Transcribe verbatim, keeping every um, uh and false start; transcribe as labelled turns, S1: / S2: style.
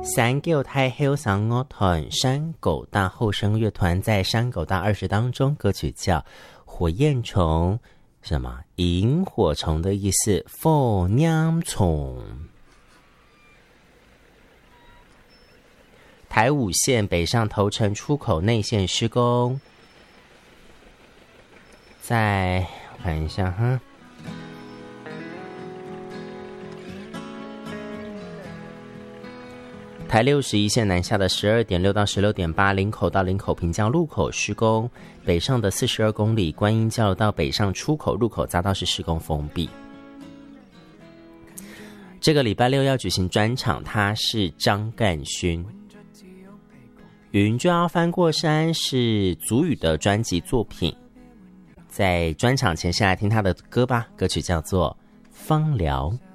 S1: 三九太后上乐团山狗大后生乐团在山狗大二十当中，歌曲叫火焰虫，什么萤火虫的意思，火焰虫。台五线北上头城出口内线施工，在我看一下哈，台六十一线南下的十二点六到十六点八，林口到林口平江路口施工，北上的四十二公里观音交流道北上出口入口匝道是施工封闭。这个礼拜六要举行专场，他是张干勋。云就要翻过山是族语的专辑作品，在专场前先来听他的歌吧，歌曲叫做《芳疗》。